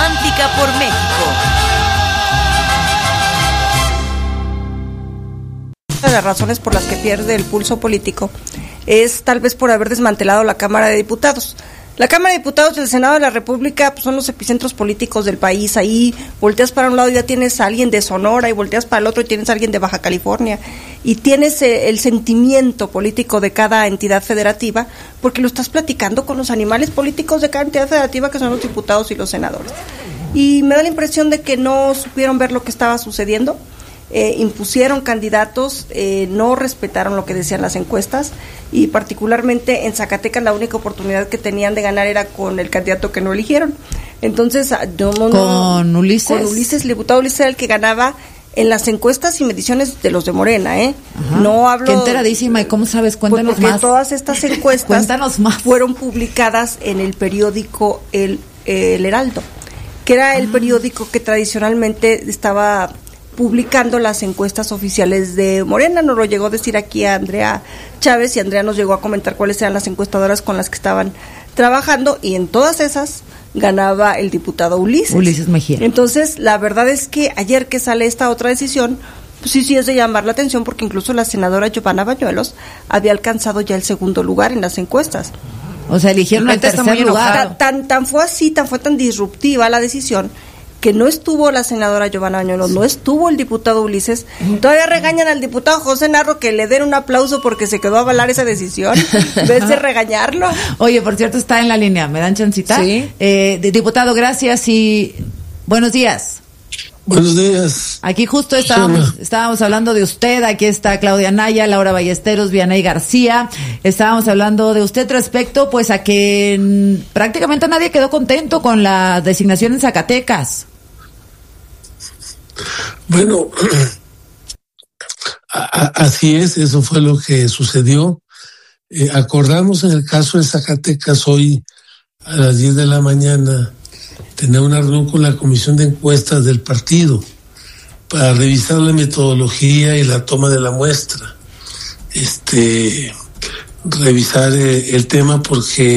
Atlántica por México. Una de las razones por las que pierde el pulso político es tal vez por haber desmantelado la Cámara de Diputados. La Cámara de Diputados y el Senado de la República pues, son los epicentros políticos del país. Ahí volteas para un lado y ya tienes a alguien de Sonora, y volteas para el otro y tienes a alguien de Baja California, y tienes el sentimiento político de cada entidad federativa, porque lo estás platicando con los animales políticos de cada entidad federativa, que son los diputados y los senadores. Y me da la impresión de que no supieron ver lo que estaba sucediendo. Impusieron candidatos, no respetaron lo que decían las encuestas, y particularmente en Zacatecas la única oportunidad que tenían de ganar era con el candidato que no eligieron. Entonces, con Ulises. Con Ulises, el diputado Ulises era el que ganaba en las encuestas y mediciones de los de Morena, No hablo... Qué enteradísima, ¿y cómo sabes? Cuéntanos porque más. Todas estas encuestas Cuéntanos más. Fueron publicadas en el periódico El Heraldo, que era el periódico que tradicionalmente estaba publicando las encuestas oficiales de Morena. Nos lo llegó a decir aquí a Andrea Chávez, y Andrea nos llegó a comentar cuáles eran las encuestadoras con las que estaban trabajando, y en todas esas ganaba el diputado Ulises Mejía. Entonces, la verdad es que ayer que sale esta otra decisión, pues sí es de llamar la atención, porque incluso la senadora Giovanna Bañuelos había alcanzado ya el segundo lugar en las encuestas. O sea, eligieron el tercer lugar. Tan fue tan disruptiva la decisión, que no estuvo la senadora Giovanna Bañuelos, no estuvo el diputado Ulises. Todavía regañan al diputado José Narro que le den un aplauso porque se quedó a avalar esa decisión, en vez de regañarlo. Oye, por cierto, está en la línea, ¿me dan chancita? Sí. Diputado, gracias y buenos días. Buenos días. Aquí justo estábamos hablando de usted. Aquí está Claudia Naya, Laura Ballesteros, Vianey García. Estábamos hablando de usted respecto pues a que prácticamente nadie quedó contento con la designación en Zacatecas. Bueno, así es, eso fue lo que sucedió. Acordamos en el caso de Zacatecas hoy a las 10 de la mañana tener una reunión con la comisión de encuestas del partido para revisar la metodología y la toma de la muestra. Revisar el tema porque